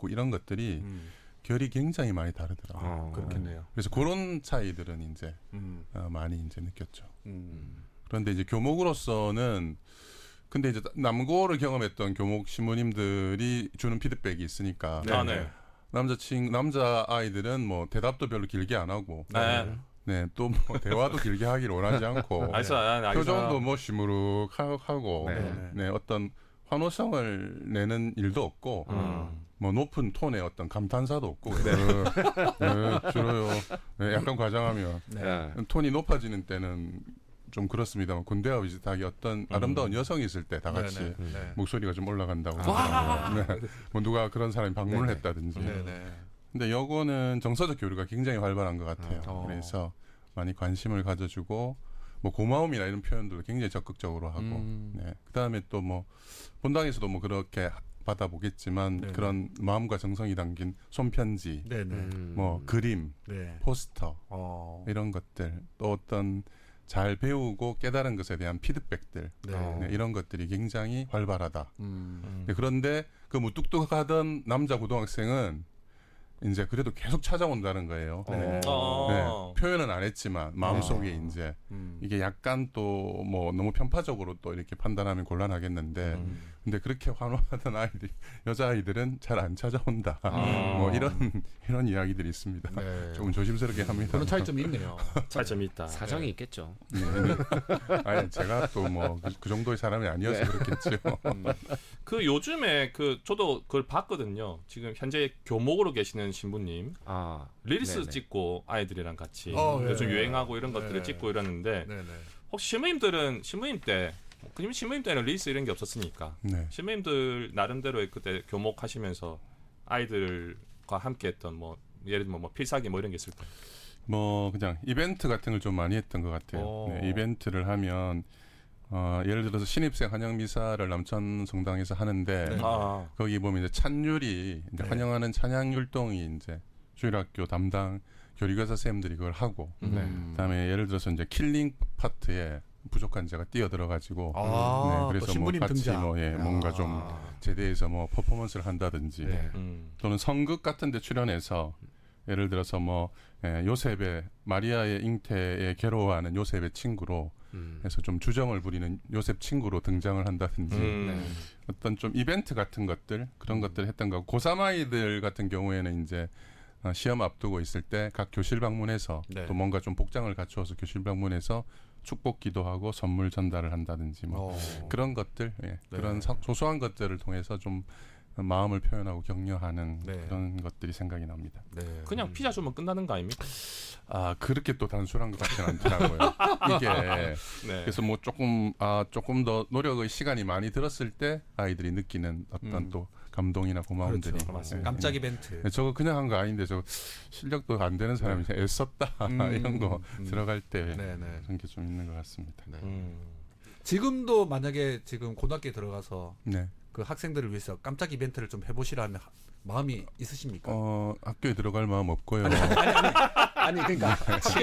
있고 이런 것들이 결이 굉장히 많이 다르더라고요. 그렇겠네요. 그래서 그런 차이들은 이제 많이 이제 느꼈죠. 그런데 이제 교목으로서는 근데 이제 남고를 경험했던 교목 신부님들이 주는 피드백이 있으니까 네. 남자 아이들은 뭐 대답도 별로 길게 안 하고 네, 또 뭐 대화도 길게 하기를 원하지 않고 표정도 뭐 시무룩하고 네, 어떤 환호성을 내는 일도 없고 뭐 높은 톤의 어떤 감탄사도 없고 줄어요. 네, 약간 과장하면 톤이 높아지는 때는 좀 그렇습니다만 군대와 비슷하게 어떤 아름다운 여성이 있을 때 다 같이 목소리가 좀 올라간다고 하더라고요. 네. 뭐 누가 그런 사람이 방문을 했다든지. 근데 요거는 정서적 교류가 굉장히 활발한 것 같아요. 그래서 많이 관심을 가져주고 뭐 고마움이나 이런 표현들도 굉장히 적극적으로 하고 네. 그다음에 또 뭐 본당에서도 뭐 그렇게 받아보겠지만 그런 마음과 정성이 담긴 손편지 뭐 그림 포스터 이런 것들 또 어떤 잘 배우고 깨달은 것에 대한 피드백들 네, 이런 것들이 굉장히 활발하다. 네, 그런데 그 무뚝뚝하던 남자 고등학생은 이제 그래도 계속 찾아온다는 거예요. 네. 표현은 안 했지만 마음속에 이제 이게 약간 또 뭐 너무 편파적으로 또 이렇게 판단하면 곤란하겠는데 근데 그렇게 환호하던 아이들 여자아이들은 잘 안 찾아온다. 뭐 이런 이야기들이 있습니다. 조금 조심스럽게 합니다. 그런 차이점이 있네요. 차이점이 있다. 사정이 있겠죠. 네. 아니 제가 또 뭐 그 정도의 사람이 아니어서 그렇겠죠. 그 요즘에 저도 그걸 봤거든요. 지금 현재 교목으로 계시는 신부님 릴스 찍고 아이들이랑 같이 요즘 유행하고 이런 것들을 찍고 이러는데 혹시 신부님 때는 릴스 이런 게 없었으니까 신부님들 나름대로의 그때 교목하시면서 아이들과 함께했던 뭐 예를 들면 뭐 필사기 뭐 이런 게 있을 때 뭐 그냥 이벤트 같은 걸 좀 많이 했던 것 같아요. 네, 이벤트를 하면 예를 들어서 신입생 환영 미사를 남천 성당에서 하는데 거기 보면 이제 찬율이 이제 환영하는 찬양 율동이 이제 주일학교 담당 교리교사 선생님들이 그걸 하고 그다음에 예를 들어서 이제 킬링 파트에 부족한 자가 뛰어들어가지고 그래서 뭐 같이 뭔가 좀 제대해서 뭐 퍼포먼스를 한다든지 또는 성극 같은데 출연해서 예를 들어서 뭐 요셉의 마리아의 잉태에 괴로워하는 요셉의 친구로 해서 좀 주정을 부리는 요셉 친구로 등장을 한다든지 어떤 좀 이벤트 같은 것들 그런 것들을 했던 거고 고3 아이들 같은 경우에는 이제 시험 앞두고 있을 때 각 교실 방문해서 또 뭔가 좀 복장을 갖추어서 교실 방문해서 축복 기도하고 선물 전달을 한다든지 뭐 그런 것들 그런 소소한 것들을 통해서 좀 마음을 표현하고 격려하는 그런 것들이 생각이 납니다. 그냥 피자 주면 끝나는 거 아닙니까? 그렇게 또 단순한 것 같지는 않더라고요. 이게 그래서 뭐 조금 더 노력의 시간이 많이 들었을 때 아이들이 느끼는 어떤 또 감동이나 고마움들이 깜짝 이벤트. 저거 그냥 한 거 아닌데 저 실력도 안 되는 사람이 애썼다 이런 거 들어갈 때 그런 게 좀 있는 것 같습니다. 지금도 만약에 지금 고등학교에 들어가서 그 학생들을 위해서 깜짝 이벤트를 좀 해보시라는 마음이 있으십니까? 학교에 들어갈 마음 없고요. 아니 그러니까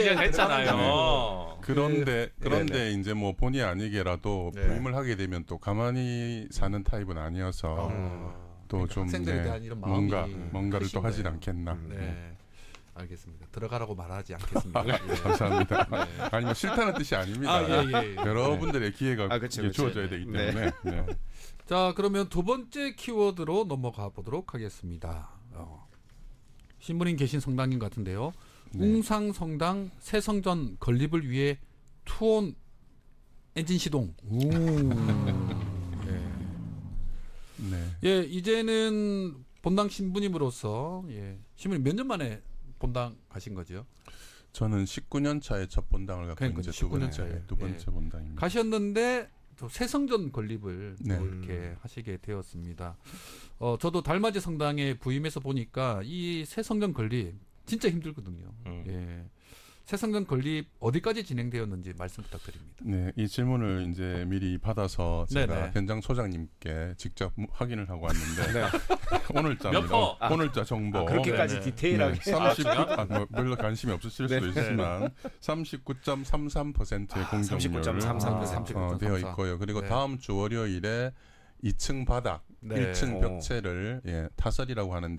했잖아요. 그런데 이제 뭐 본의 아니게라도 부임을 하게 되면 또 가만히 사는 타입은 아니어서 또 좀 학생들에 대한 이런 마음이 뭔가를 또 하진 않겠나. 알겠습니다. 들어가라고 말하지 않겠습니다. 감사합니다. 아니면 싫다는 뜻이 아닙니다. 여러분들의 기회가 주어져야 되기 때문에. 자, 그러면 두 번째 키워드로 넘어가 보도록 하겠습니다. 신부님 계신 성당인 것 같은데요. 웅상성당 새성전 건립을 위해 투혼 엔진 시동. 이제는 본당 신부님으로서 신부님 몇 년 만에 본당 가신 거죠? 저는 19년 차에 첫 본당을 갖고 이제 두 번째 본당입니다. 가셨는데 또 새성전 건립을 또 이렇게 하시게 되었습니다. 저도 달맞이 성당에 부임해서 보니까 이 새성전 건립 진짜 힘들거든요. 새성전 건립 어디까지 진행되었는지 말씀 부탁드립니다. 네, 이 질문을 이제 미리 받아서 제가 현장 소장님께 직접 확인을 하고 왔는데 오늘자입니다. 오늘자 정보. 그렇게까지 디테일하게. 뭐 별로 관심이 없으실 수도 있지만 39.33%의 공정률 39.33% 되어 있고요. 그리고 다음 주 월요일에 2층 바닥, 1층 벽체를 타설이라고 하는데